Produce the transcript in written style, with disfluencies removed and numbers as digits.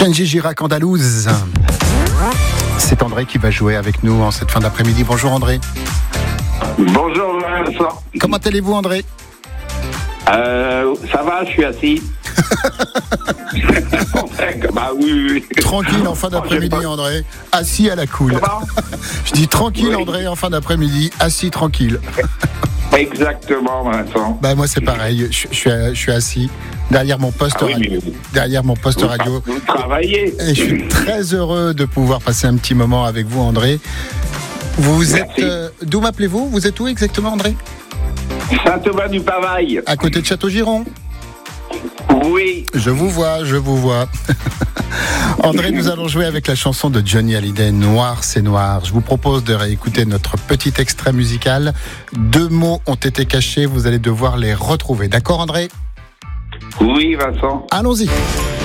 Kenji Girac Andalouse. C'est André qui va jouer avec nous en cette fin d'après-midi. Bonjour André. Bonjour Vincent. Comment allez-vous André? Ça va, je suis assis. Bah oui. Tranquille en fin d'après-midi André, assis à la cool. Comment? Je dis tranquille Oui. André en fin d'après-midi, assis tranquille. Exactement Vincent. Bah moi c'est pareil, je suis assis derrière mon poste Ah oui, radio. mais Derrière mon poste radio. vous travaillez. Et je suis très heureux de pouvoir passer un petit moment avec vous André. Vous Merci. êtes d'où m'appelez-vous? Vous êtes où exactement André? Saint-Thomas-du-Pavail. À côté de Château-Giron. Oui. Je vous vois. André, nous allons jouer avec la chanson de Johnny Hallyday, Noir c'est noir. Je vous propose de réécouter notre petit extrait musical. 2 mots ont été cachés, vous allez devoir les retrouver. D'accord André? Oui Vincent. Allons-y.